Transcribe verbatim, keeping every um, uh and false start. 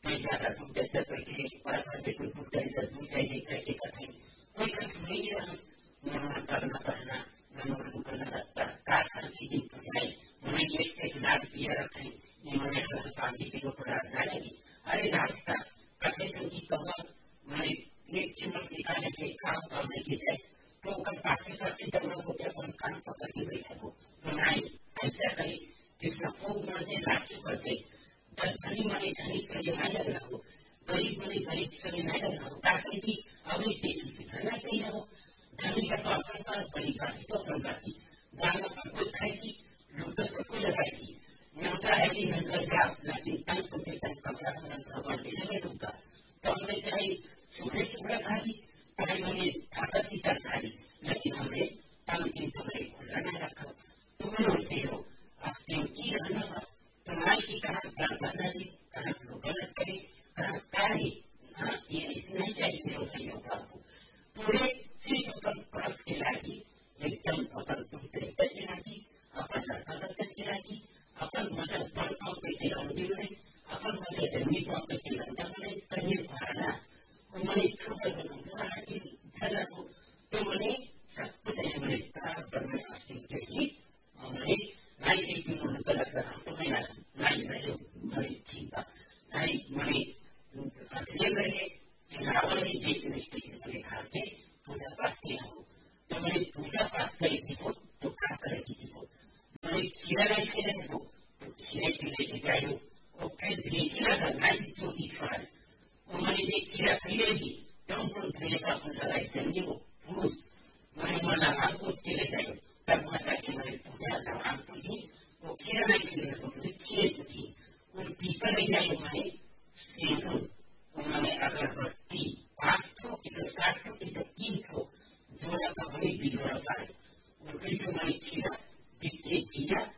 कोई ज्यादा दूध देता कोई पर कोई दूध देता दूध चाहिए करके कथाई कोई कुछ नहीं है मना करना करना मना करना रहता कार हर चीज बुझाई उन्हें ये एक लाख पिया रखें इन्होंने पानी की टुकड़ा डालेगी अरे रास्ता कथे की कमर मैं एक चिमट निकाले के काम करने की जाए तो कल पासे पासे दौड़ों को अपन काम पकड़ के बैठा हो तो नहीं ऐसा कहीं जिसका खूब मर्जी लाठी पड़ते धनी मनी धनी से नहीं लगना हो गरीब मनी गरीब से नहीं लगना हो ताकि कि अभी तेजी से धना चाहिए हो धनी का तो अपन का गरीब का तो अपन का की जाना सबको खाएगी लोग सबको लगाएगी नंगा है कि नंगा जा लेकिन तंग को तंग कपड़ा नंगा बढ़ते नहीं डूबता तो हमने चाहे सुबह सुबह खा ली चाहे मैंने ताकत की तक खा ली लेकिन हमने तंग की कपड़े खुला नहीं रखा तुम्हें होते हो अपने की रहना तुम्हारी की कहा करना जी कहा गलत करे कहा कार्य हाँ ये नहीं चाहिए होता होगा आपको पूरे सिर्फ अपन परत के लागी एकदम अपन टूटे करके लागी अपन लड़का लड़का के लागी अपन मदद बड़ पाओ के चिरंजी बने अपन मदद जमीन पाओ के चिरंजा बने कहीं भाना उन्होंने छोटे बना कि चला को तो मैंने सब कुछ मैंने बनने वास्ते चाहिए हमने नहीं थी कि उन्होंने गलत रहा तो मैं नहीं नहीं मैंने ठीक था नहीं मैंने अगले रहे चुनाव वाली देश निष्ठित मैंने खा के पूजा पाठ किया हो तो मैंने पूजा पाठ करी थी वो तो क्या करेगी थी वो मैंने खीरा नहीं खेले हो तो खीरे खीरे के जाए और फिर खीरा का नहीं तो दिखा उन्होंने ये खीरा खीरेगी तो उनको खीरे का अपन लगाई देंगे वो पुरुष मैंने मना आपको खीरे जाए तब माता की मैंने पूजा लगाम पूजी वो खीरा नहीं खीरे तो मुझे खीरे पूछी उन पीकर नहीं जाए मैंने सिंधु उन्होंने अगरबत्ती पाँच ठो की तो सात ठो की तो तीन ठो जोड़ा का बड़ी बिगड़ पाए उनके जो मैंने खीरा दिखे खीरा